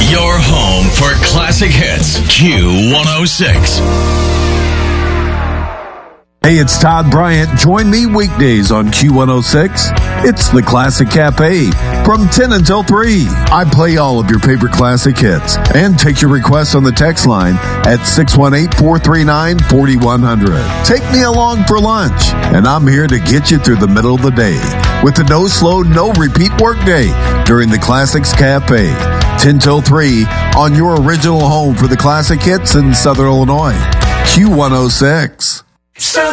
Your home for classic hits. Q106. Hey, it's Todd Bryant. Join me weekdays on Q106. It's the Classic Cafe from 10 until 3. I play all of your favorite classic hits and take your requests on the text line at 618-439-4100. Take me along for lunch, and I'm here to get you through the middle of the day with the no slow, no repeat workday during the Classics Cafe. 10 till 3 on your original home for the classic hits in Southern Illinois. Q106.